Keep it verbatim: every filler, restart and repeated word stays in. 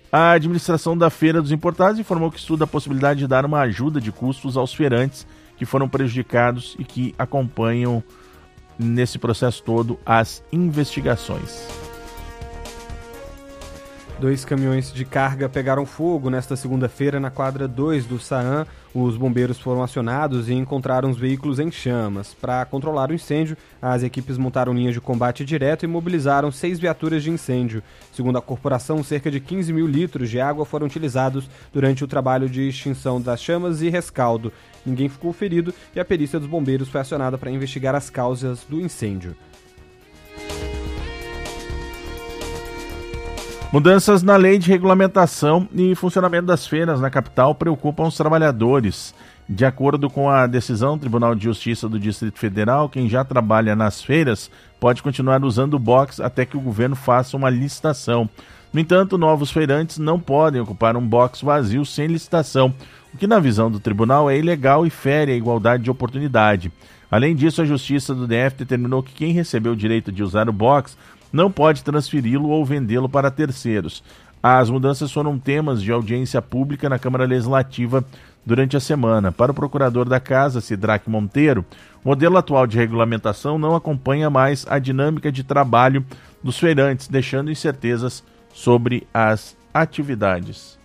A administração da Feira dos Importados informou que estuda a possibilidade de dar uma ajuda de custos aos feirantes que foram prejudicados e que acompanham nesse processo todo as investigações. Dois caminhões de carga pegaram fogo nesta segunda-feira na quadra dois do SAAM. Os bombeiros foram acionados e encontraram os veículos em chamas. Para controlar o incêndio, as equipes montaram linhas de combate direto e mobilizaram seis viaturas de incêndio. Segundo a corporação, cerca de quinze mil litros de água foram utilizados durante o trabalho de extinção das chamas e rescaldo. Ninguém ficou ferido e a perícia dos bombeiros foi acionada para investigar as causas do incêndio. Mudanças na lei de regulamentação e funcionamento das feiras na capital preocupam os trabalhadores. De acordo com a decisão do Tribunal de Justiça do Distrito Federal, quem já trabalha nas feiras pode continuar usando o box até que o governo faça uma licitação. No entanto, novos feirantes não podem ocupar um box vazio sem licitação, o que na visão do tribunal é ilegal e fere a igualdade de oportunidade. Além disso, a Justiça do D F determinou que quem recebeu o direito de usar o box não pode transferi-lo ou vendê-lo para terceiros. As mudanças foram temas de audiência pública na Câmara Legislativa durante a semana. Para o procurador da Casa, Sidraque Monteiro, o modelo atual de regulamentação não acompanha mais a dinâmica de trabalho dos feirantes, deixando incertezas sobre as atividades.